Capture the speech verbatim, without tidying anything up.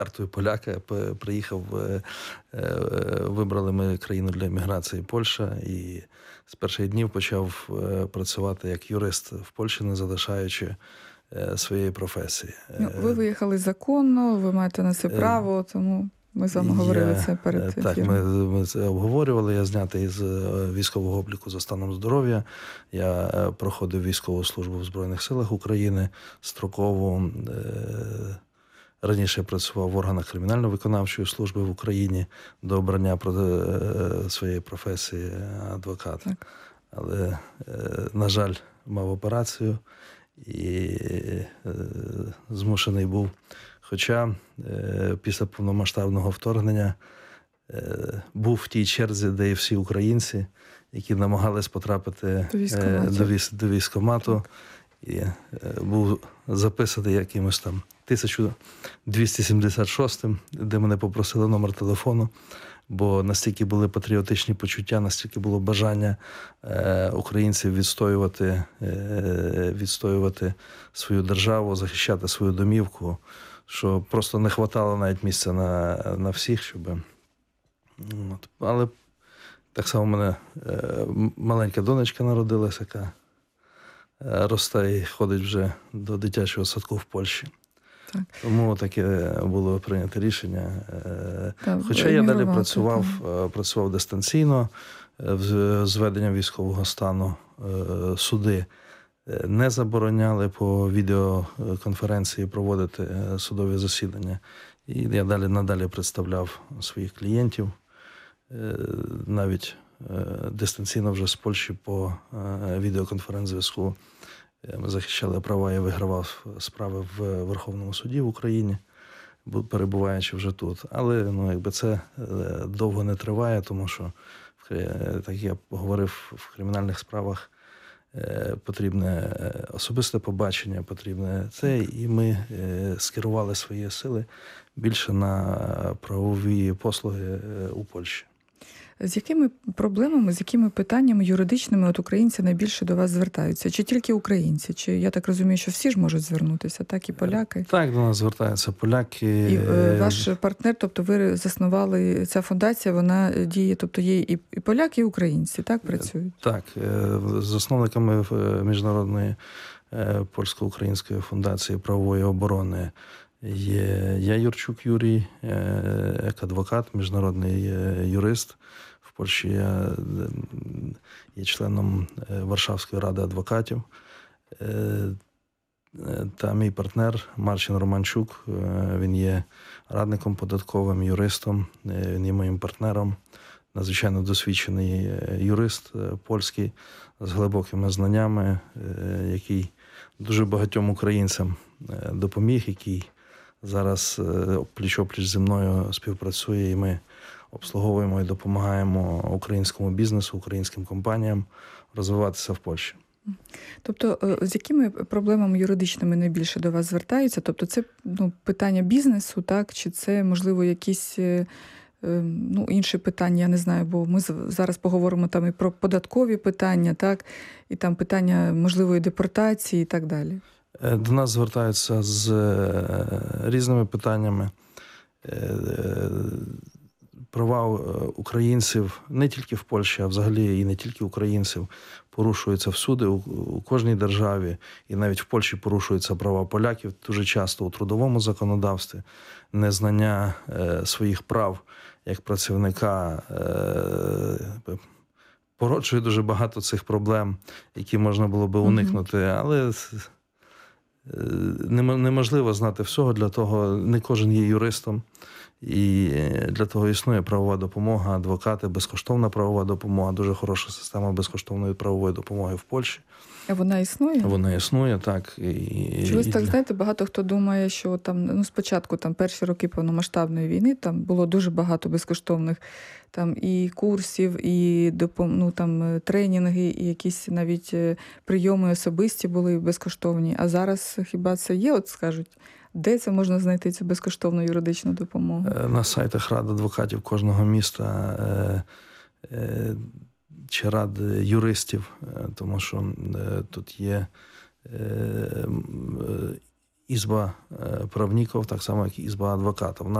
картою поляка, приїхав, вибрали ми країну для еміграції Польща, і з перших днів почав працювати як юрист в Польщі, не залишаючи своєї професії. Ну, ви виїхали законно, ви маєте на це право, тому ми з вами говорили Я, це перед ефіром. Так, ми, ми це обговорювали. Я знятий з військового обліку за станом здоров'я. Я проходив військову службу в Збройних силах України строково. Раніше працював в органах кримінально-виконавчої служби в Україні до обрання своєї професії адвоката. Так. Але, на жаль, мав операцію і змушений був. Хоча після повномасштабного вторгнення був в тій черзі, де і всі українці, які намагались потрапити до, військ, до військкомату, і був записаний якимось там тисяча двісті сімдесят шостим, де мене попросили номер телефону, бо настільки були патріотичні почуття, настільки було бажання е, українців відстоювати, е, відстоювати свою державу, захищати свою домівку, що просто не хватало навіть місця на, на всіх, щоб... От. Але так само в мене е, маленька донечка народилася, яка росте і ходить вже до дитячого садку в Польщі. Так. Тому таке було прийнято рішення. Так, Хоча я далі працював, працював дистанційно з введенням військового стану. Суди не забороняли по відеоконференції проводити судові засідання. І я далі надалі представляв своїх клієнтів, навіть дистанційно вже з Польщі по відеоконференц-зв'язку. Ми захищали права, я вигравав справи в Верховному суді в Україні, перебуваючи вже тут. Але ну, якби це довго не триває, тому що, так я говорив, в кримінальних справах потрібне особисте побачення, потрібне це, і ми скерували свої сили більше на правові послуги у Польщі. З якими проблемами, з якими питаннями юридичними от українці найбільше до вас звертаються? Чи тільки українці? Чи я так розумію, що всі ж можуть звернутися, так і поляки? Так, до нас звертаються поляки. І е, ваш партнер, тобто ви заснували, ця фундація, вона діє, тобто є і, і поляки, і українці, так працюють? Так, засновниками Міжнародної польсько-української фундації правової оборони є я, Юрчук Юрій, як адвокат, міжнародний юрист. В Польщі я є членом Варшавської ради адвокатів. Та мій партнер Марчин Романчук, він є радником податковим, юристом, він є моїм партнером. Надзвичайно досвідчений юрист польський з глибокими знаннями, який дуже багатьом українцям допоміг, який зараз пліч-опліч зі мною співпрацює, і ми обслуговуємо і допомагаємо українському бізнесу, українським компаніям розвиватися в Польщі. Тобто, з якими проблемами юридичними найбільше до вас звертаються? Тобто це ну, питання бізнесу, так? Чи це, можливо, якісь ну, інші питання, я не знаю, бо ми зараз поговоримо там і про податкові питання, так? І там питання можливої депортації і так далі. До нас звертаються з різними питаннями. Права українців не тільки в Польщі, а взагалі і не тільки українців порушуються всюди, у кожній державі. І навіть в Польщі порушуються права поляків дуже часто у трудовому законодавстві. Незнання своїх прав як працівника породжує дуже багато цих проблем, які можна було би уникнути. Але неможливо знати всього, для того не кожен є юристом. І для того існує правова допомога, адвокати, безкоштовна правова допомога, дуже хороша система безкоштовної правової допомоги в Польщі. А вона існує? Вона існує, так. І, Чогось і... так, знаєте, багато хто думає, що там, ну, спочатку, там, перші роки повномасштабної війни, там було дуже багато безкоштовних там і курсів, і допом... ну, там, тренінги, і якісь навіть прийоми особисті були безкоштовні. А зараз хіба це є, от скажуть? Де це можна знайти цю безкоштовну юридичну допомогу? На сайтах рад адвокатів кожного міста чи рад юристів, тому що тут є ізба правників, так само, як і ізба адвокатів.